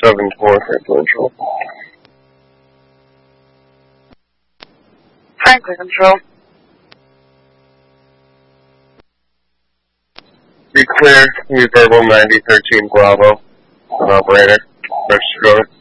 7-4 Control. Franklin Control. Be clear, use verbal 9013 Bravo, an operator. Register code.